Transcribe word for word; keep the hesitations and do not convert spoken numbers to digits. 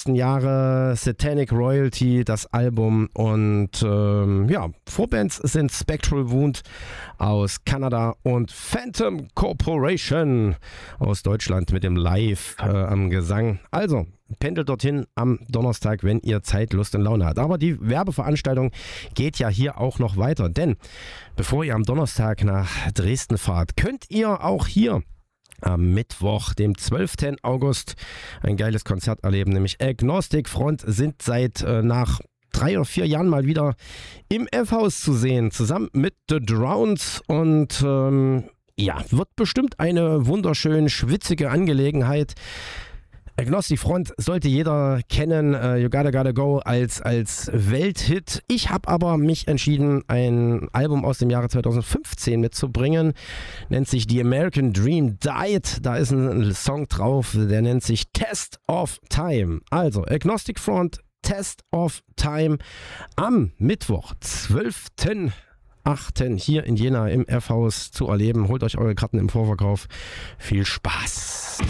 letzten Jahre. Satanic Royalty, das Album. Und ähm, ja, Vorbands sind Spectral Wound aus Kanada und Phantom Corporation aus Deutschland mit dem Live äh, am Gesang. Also, pendelt dorthin am Donnerstag, wenn ihr Zeit, Lust und Laune habt. Aber die Werbeveranstaltung geht ja hier auch noch weiter. Denn bevor ihr am Donnerstag nach Dresden fahrt, könnt ihr auch hier am Mittwoch, dem zwölften August, ein geiles Konzert erleben, nämlich Agnostic Front sind seit äh, nach drei oder vier Jahren mal wieder im F-Haus zu sehen, zusammen mit The Drowns und ähm, ja, wird bestimmt eine wunderschön schwitzige Angelegenheit. Agnostic Front sollte jeder kennen, uh, You Gotta Gotta Go als, als Welthit. Ich habe aber mich entschieden, ein Album aus dem Jahre zweitausendfünfzehn mitzubringen. Nennt sich The American Dream Died. Da ist ein Song drauf, der nennt sich Test of Time. Also Agnostic Front, Test of Time am Mittwoch, zwölften achten hier in Jena im F-Haus zu erleben. Holt euch eure Karten im Vorverkauf. Viel Spaß!